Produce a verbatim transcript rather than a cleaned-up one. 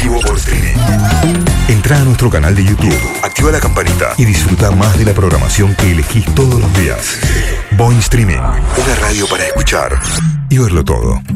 vivo por streaming. Entra a nuestro canal de YouTube, activa la campanita y disfruta más de la programación que elegís todos los días. Boing Streaming, una radio para escuchar y verlo todo.